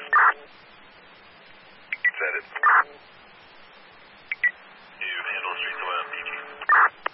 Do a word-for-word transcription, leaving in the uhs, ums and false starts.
Set it. You handle streets away on P G.